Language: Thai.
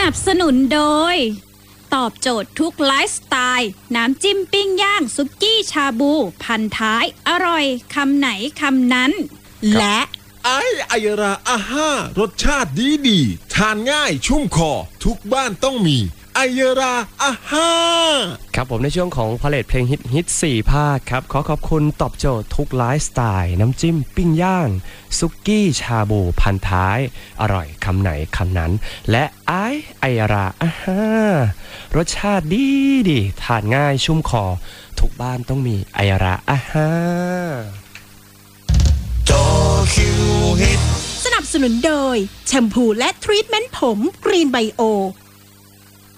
นับสนุนโดยตอบโจทย์ทุกไลฟ์สไตล์น้ำจิ้มปิ้งย่างซุกี้ชาบูพันท้ายอร่อยคำไหนคำนั้นและไอยราอาห้ารสชาติดีทานง่ายชุ่มคอทุกบ้านต้องมีไอยราอาห้าครับผมในช่วงของพาเลทเพลงฮิต4ภาคครับขอบคุณตอบโจทย์ทุกไลฟ์สไตล์น้ำจิ้มปิ้งย่างซุกี้ชาบูพันท้ายอร่อยคำไหนคำนั้นและไอยราอาห้ารสชาติดีทานง่ายชุ่มคอทุกบ้านต้องมีไอยราอาห้าสนับสนุนโดยแชมพูและทรีทเมนต์ผมกรีนไบโอ